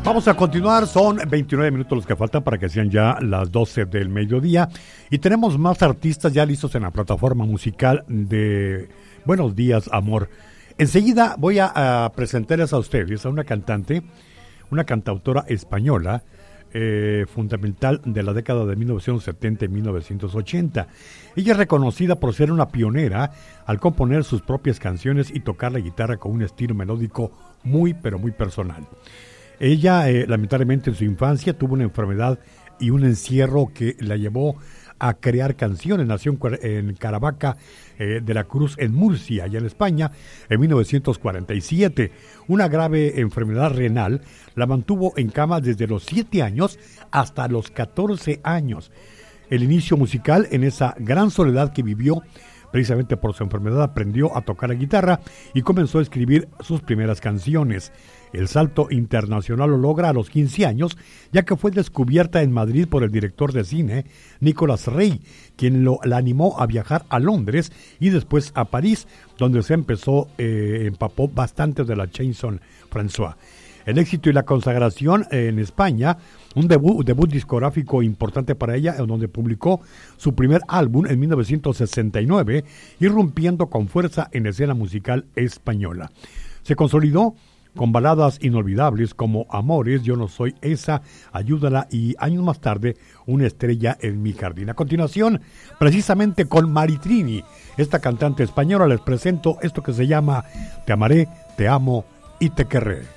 Vamos a continuar, son 29 minutos los que faltan para que sean ya las 12 del mediodía y tenemos más artistas ya listos en la plataforma musical de Buenos Días, Amor. Enseguida voy a presentarles a ustedes a una cantante, una cantautora española fundamental de la década de 1970 y 1980. Ella es reconocida por ser una pionera al componer sus propias canciones y tocar la guitarra con un estilo melódico muy pero muy personal. Ella, lamentablemente en su infancia, tuvo una enfermedad y un encierro que la llevó a crear canciones. Nació en Caravaca de la Cruz, en Murcia, allá en España, en 1947. Una grave enfermedad renal la mantuvo en cama desde los 7 años hasta los 14 años. El inicio musical en esa gran soledad que vivió, precisamente por su enfermedad, aprendió a tocar la guitarra y comenzó a escribir sus primeras canciones. El salto internacional lo logra a los 15 años, ya que fue descubierta en Madrid por el director de cine, Nicolas Rey, quien la animó a viajar a Londres y después a París, donde se empapó bastante de la chanson François. El éxito y la consagración en España, un debut discográfico importante para ella, en donde publicó su primer álbum en 1969, irrumpiendo con fuerza en la escena musical española. Se consolidó con baladas inolvidables como Amores, Yo no soy esa, Ayúdala y años más tarde, Una estrella en mi jardín. A continuación, precisamente con Maritrini, esta cantante española, les presento esto que se llama Te amaré, te amo y te querré.